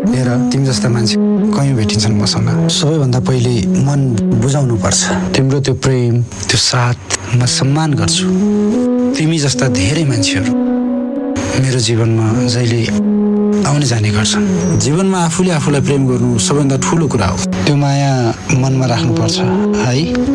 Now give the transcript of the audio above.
हेर तिमी जस्ता मान्छे कहीँ भेटिन्छन् मसँग। सबैभन्दा पहिले मन बुझाउनु पर्छ। तिम्रो त्यो प्रेम त्यो साथ म सम्मान गर्छु। तिमी जस्ता धेरै मान्छेहरू मेरो जीवनमा जहिले आउने जाने गर्छन्। जीवनमा आफूले आफूलाई प्रेम गर्नु सबैभन्दा ठुलो कुरा हो। त्यो माया मनमा राख्नुपर्छ है।